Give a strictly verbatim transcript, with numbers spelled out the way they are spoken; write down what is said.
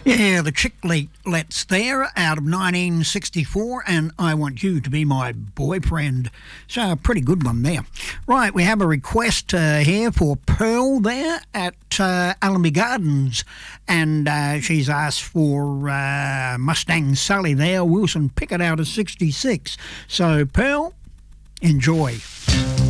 Yeah, the Chicklets there out of nineteen sixty-four, and I Want You to Be My Boyfriend. So a pretty good one there. Right, we have a request uh, here for Pearl there at uh, Allenby Gardens, and uh, she's asked for uh, Mustang Sally there, Wilson Pickett out of sixty-six. So Pearl, enjoy.